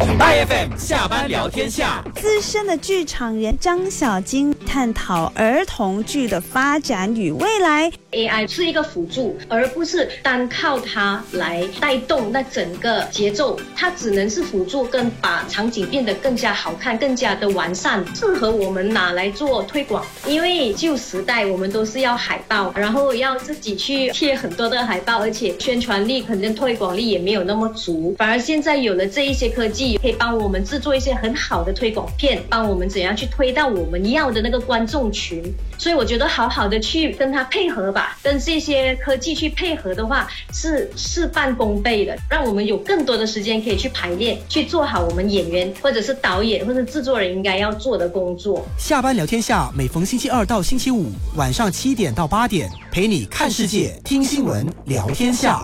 IFM 下班聊天下， 资深的剧场人张小晶探讨儿童剧的发展与未来。 AI 是一个辅助，而不是单靠它来带动那整个节奏，它只能是辅助，跟把场景变得更加好看、更加的完善，适合我们拿来做推广。因为旧时代我们都是要海报，然后要自己去贴很多的海报，而且宣传力可能推广力也没有那么足，反而现在有了这一些科技，可以帮我们制作一些很好的推广片，帮我们怎样去推到我们要的那个观众群。所以我觉得好好的去跟它配合吧，跟这些科技去配合的话，是事半功倍的，让我们有更多的时间可以去排练，去做好我们演员或者是导演或者制作人应该要做的工作。 下班聊天下，每逢星期二到星期五晚上7点到8点，陪你看世界、听新闻、聊天下。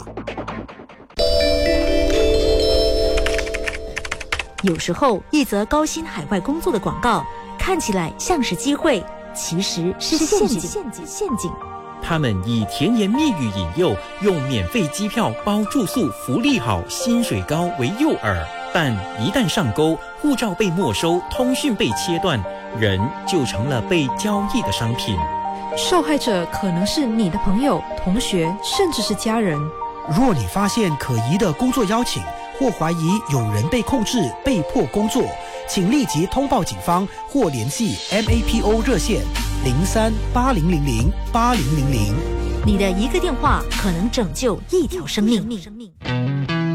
有时候，一则高薪海外工作的广告看起来像是机会，其实是陷阱。 他们以甜言蜜语引诱，用免费机票包住宿、福利好、薪水高为诱饵，但一旦上钩，护照被没收，通讯被切断，人就成了被交易的商品。 受害者可能是你的朋友、同学，甚至是家人。 若你发现可疑的工作邀请，或怀疑有人被控制、被迫工作，请立即通报警方或联系 MAPO 热线03-8000-8000。 你的一个电话可能拯救一条生命。